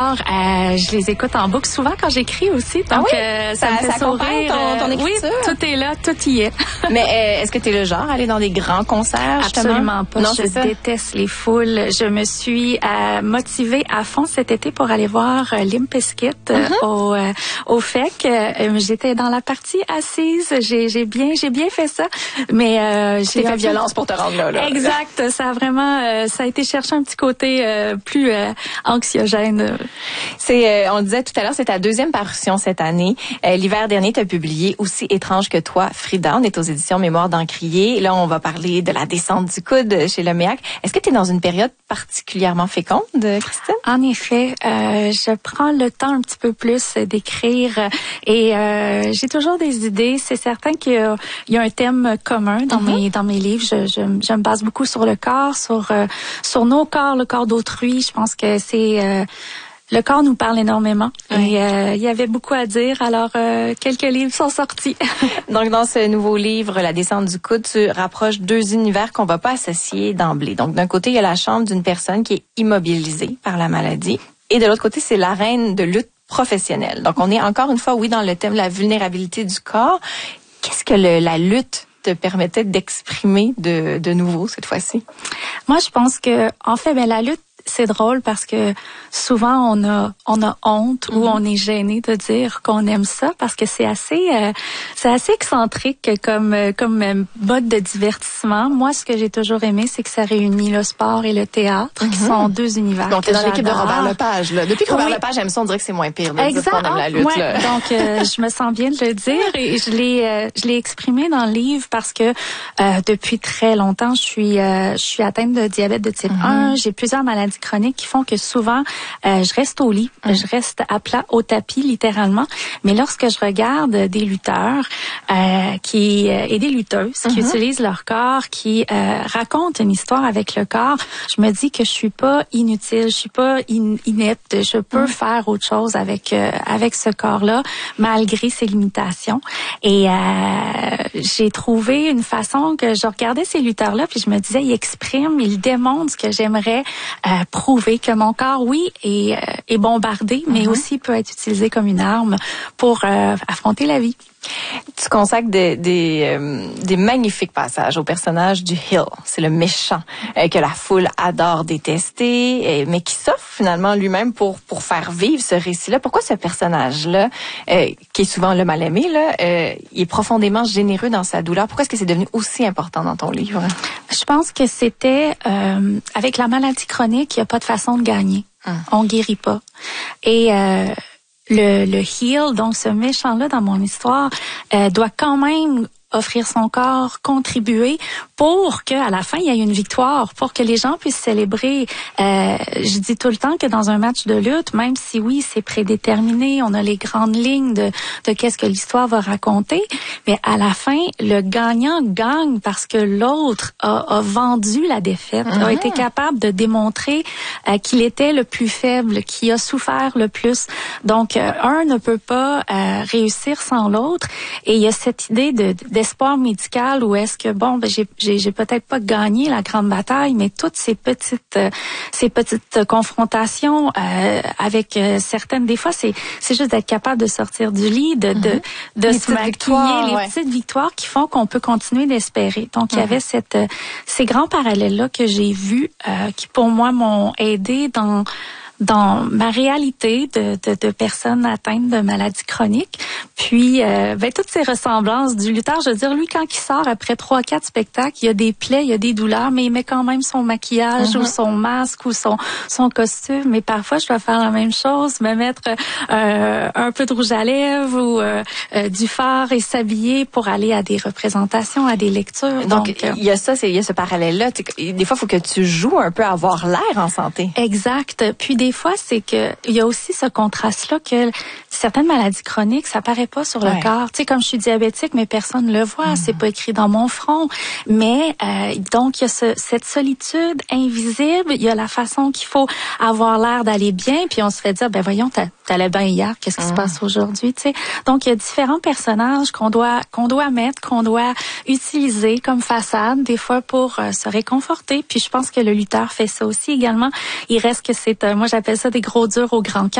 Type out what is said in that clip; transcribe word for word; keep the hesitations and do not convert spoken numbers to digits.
j'adore. Euh, je les écoute en boucle souvent quand j'écris aussi. Donc, ah oui? euh, ça, ça me fait ça sourire. Ton, ton oui, écriture? tout est là, tout y est. Mais euh, est-ce que tu es le genre à aller dans des grands concerts, justement? Absolument pas. Non, je ça. déteste les foules. Je me suis euh, motivée à fond cet été pour aller voir euh, Limp Bizkit euh, mm-hmm. au, euh, au F E C. Euh, j'étais dans la partie assise. J'ai, j'ai bien, j'ai bien fait ça. Mais euh, j'ai fait violence pour te rendre là. là. Exact. Ça a vraiment, euh, ça a été chercher un petit côté euh, plus euh, anxiogène. C'est, euh, on le disait tout à l'heure, c'est ta deuxième parution cette année. Euh, l'hiver dernier, tu as publié Aussi étrange que toi, Frida. On est aux éditions Mémoire d'Encrier. Là, on va parler de la descente du coude chez Le Méac. Est-ce que tu es dans une période particulièrement féconde, Christine? En effet, euh, je prends le temps un petit peu plus d'écrire et euh, j'ai toujours des idées. C'est certain qu'il y a, il y a un thème commun dans mm-hmm. mes dans mes livres. Je, je, je me base beaucoup sur le corps, sur euh, sur nos corps, le corps d'autrui. Je pense que c'est euh, le corps nous parle énormément oui. et euh, il y avait beaucoup à dire. Alors, euh, quelques livres sont sortis. Donc, dans ce nouveau livre, La descente du coude, tu rapproches deux univers qu'on va pas associer d'emblée. Donc, d'un côté, il y a la chambre d'une personne qui est immobilisée par la maladie et de l'autre côté, c'est l'arène de lutte professionnelle. Donc, on est encore une fois, oui, dans le thème de la vulnérabilité du corps. Qu'est-ce que le, la lutte te permettait d'exprimer de, de nouveau cette fois-ci? Moi, je pense que, en fait, ben, la lutte, c'est drôle parce que souvent on a on a honte mm-hmm. ou on est gêné de dire qu'on aime ça parce que c'est assez euh, c'est assez excentrique comme comme mode de divertissement. Moi, ce que j'ai toujours aimé, c'est que ça réunit le sport et le théâtre, mm-hmm. qui sont deux univers. Donc, t'es dans l'équipe de Robert Lepage, là. Depuis que Robert oui. Lepage aime ça, on dirait que c'est moins pire de dire qu'on aime la lutte. Ouais. Là. Donc, euh, je me sens bien de le dire et je l'ai euh, je l'ai exprimé dans le livre parce que euh, depuis très longtemps, je suis euh, je suis atteinte de diabète de type mm-hmm. un. J'ai plusieurs maladies chroniques qui font que souvent euh, je reste au lit, mmh. je reste à plat au tapis littéralement. Mais lorsque je regarde des lutteurs euh, qui euh, et des lutteuses mmh. qui utilisent leur corps, qui euh, racontent une histoire avec le corps, je me dis que je suis pas inutile, je suis pas in, inepte, je peux mmh. faire autre chose avec euh, avec ce corps-là malgré ses limitations. Et euh, j'ai trouvé une façon que je regardais ces lutteurs-là puis je me disais ils expriment, ils démontrent ce que j'aimerais euh, prouver que mon corps, oui, est, euh, est bombardé, mais mm-hmm. aussi peut être utilisé comme une arme pour euh, affronter la vie. Tu consacres des, des, euh, des magnifiques passages au personnage du Hill. C'est le méchant euh, que la foule adore détester, euh, mais qui s'offre finalement lui-même pour pour faire vivre ce récit-là. Pourquoi ce personnage-là, euh, qui est souvent le mal-aimé, là, euh, il est profondément généreux dans sa douleur? Pourquoi est-ce que c'est devenu aussi important dans ton livre? Je pense que c'était, euh, avec la maladie chronique, il n'y a pas de façon de gagner. Hum. On guérit pas. Et... Euh, Le, le heel, donc ce méchant-là dans mon histoire, euh, doit quand même offrir son corps, contribuer pour que à la fin il y ait une victoire, pour que les gens puissent célébrer. Euh, je dis tout le temps que dans un match de lutte, même si oui c'est prédéterminé, on a les grandes lignes de, de qu'est-ce que l'histoire va raconter, mais à la fin le gagnant gagne parce que l'autre a, a vendu la défaite, mm-hmm. a été capable de démontrer euh, qu'il était le plus faible, qui a souffert le plus. Donc euh, un ne peut pas euh, réussir sans l'autre, et il y a cette idée de, de espoir médical où est-ce que bon ben j'ai j'ai, j'ai peut-être pas gagné la grande bataille, mais toutes ces petites euh, ces petites confrontations euh, avec euh, certaines, des fois c'est c'est juste d'être capable de sortir du lit, de mm-hmm. de de les se maquiller, les ouais. petites victoires qui font qu'on peut continuer d'espérer. Donc mm-hmm. il y avait cette euh, ces grands parallèles là que j'ai vus euh, qui pour moi m'ont aidé dans dans ma réalité de, de, de personnes atteintes de maladies chroniques. Puis, euh, ben, toutes ces ressemblances du lutteur, je veux dire, lui, quand il sort après trois, quatre spectacles, il y a des plaies, il y a des douleurs, mais il met quand même son maquillage mm-hmm. ou son masque ou son, son costume. Mais parfois, je dois faire la même chose, me mettre euh, un peu de rouge à lèvres ou euh, euh, du fard et s'habiller pour aller à des représentations, à des lectures. Donc, Donc euh, il y a ça, c'est, il y a ce parallèle-là. Des fois, il faut que tu joues un peu à avoir l'air en santé. Exact. Puis des fois, c'est que il y a aussi ce contraste-là que certaines maladies chroniques, ça paraît pas sur le ouais. corps. Tu sais, comme je suis diabétique, mais personne ne le voit, mmh. c'est pas écrit dans mon front. Mais euh, donc il y a ce, cette solitude invisible. Il y a la façon qu'il faut avoir l'air d'aller bien, puis on se fait dire, ben voyons, t'allais bien hier, qu'est-ce qui mmh. se passe aujourd'hui, tu sais. Donc il y a différents personnages qu'on doit qu'on doit mettre, qu'on doit utiliser comme façade, des fois pour euh, se réconforter. Puis je pense que le lutteur fait ça aussi également. Il reste que c'est, euh, moi j'appelle ça des gros durs au grand cœur.